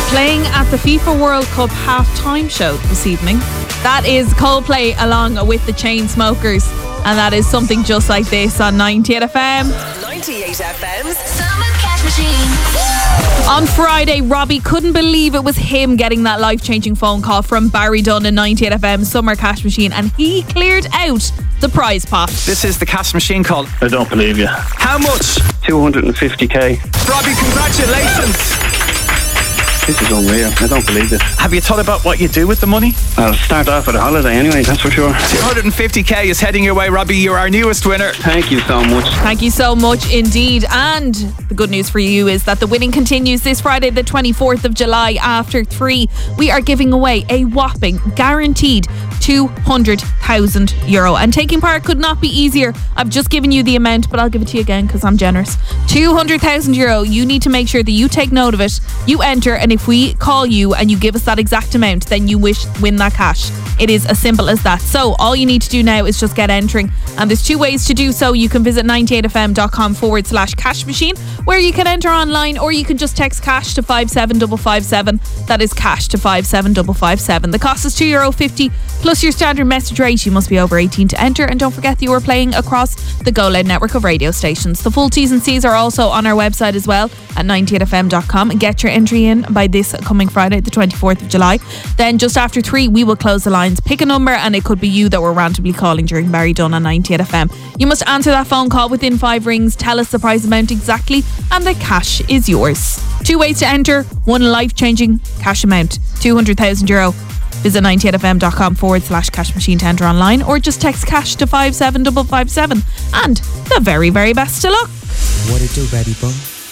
Playing at the FIFA World Cup half-time show this evening. That is Coldplay along with the Chainsmokers, and that is Something Just Like This on 98 FM. 98 FM's Summer Cash Machine. On Friday, Robbie couldn't believe it was him getting that life-changing phone call from Barry Dunn in 98 FM Summer Cash Machine, and he cleared out the prize pot. This is the cash machine call. I don't believe you. How much? 250k. Robbie, congratulations. This is unreal. I don't believe this. Have you thought about what you do with the money? I'll start off with a holiday anyway, that's for sure. 250k is heading your way, Robbie. You're our newest winner. Thank you so much. Thank you so much indeed. And the good news for you is that the winning continues this Friday, the 24th of July after 3. We are giving away a whopping guaranteed €200,000. And taking part could not be easier. I've just given you the amount, but I'll give it to you again because I'm generous. €200,000. You need to make sure that you take note of it. You enter, and if we call you and you give us that exact amount, then you win that cash. It is as simple as that. So all you need to do now is just get entering. And there's 2 ways to do so. You can visit 98fm.com/cash machine, where you can enter online, or you can just text cash to 57557. That is cash to 57557. The cost is €2.50 plus your standard message rate. You must be over 18 to enter. And don't forget that you are playing across the Go Loud network of radio stations. The full T's and C's are also on our website as well at 98fm.com. And get your entry in by this coming Friday, the 24th of July. Then just after 3, we will close the lines. Pick a number, and it could be you that we're randomly calling during Barry Dunn on 98 FM. You must answer that phone call within 5 rings. Tell us the prize amount exactly, and the cash is yours. 2 ways to enter, 1 life-changing cash amount, €200,000. Visit 98fm.com/cash machine to enter online, or just text cash to 57557. And the very, very best of luck. What it do, baby boy?